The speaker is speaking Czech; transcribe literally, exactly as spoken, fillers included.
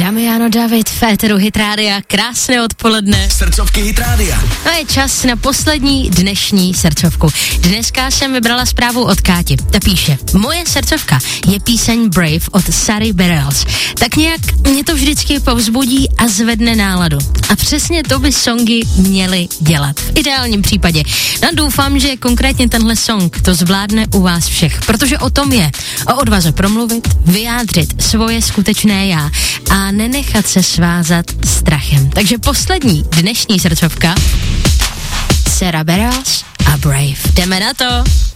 Damiano David, Féteru Hit Rádia, krásné odpoledne. Srdcovky Hit Rádia. No je čas na poslední dnešní srdcovku. Dneska jsem vybrala zprávu od Káti. Ta píše, moje srdcovka je píseň Brave od Sary Bareilles. Tak nějak mě to vždycky povzbudí a zvedne náladu. A přesně to by songy měly dělat. V ideálním případě. No doufám, že konkrétně tenhle song to zvládne u vás všech, protože o tom je. O odvaze promluvit, vyjádřit svoje skutečné já a nenechat se svázat strachem. Takže poslední dnešní srdcovka Sara Bareilles a Brave. Jdeme na to!